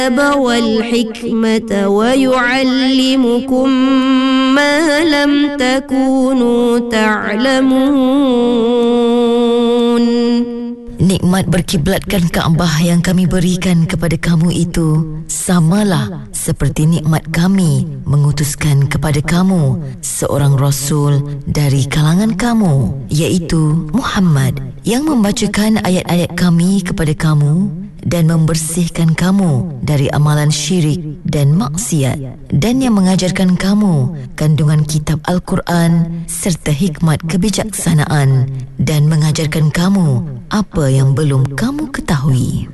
والحكمة ويعلمكم ما لم تكونوا تعلمون. Nikmat berkiblatkan Kaabah yang kami berikan kepada kamu itu samalah seperti nikmat kami mengutuskan kepada kamu seorang Rasul dari kalangan kamu, iaitu Muhammad, yang membacakan ayat-ayat kami kepada kamu dan membersihkan kamu dari amalan syirik dan maksiat, dan yang mengajarkan kamu kandungan kitab Al-Quran serta hikmat kebijaksanaan, dan mengajarkan kamu apa yang belum kamu ketahui.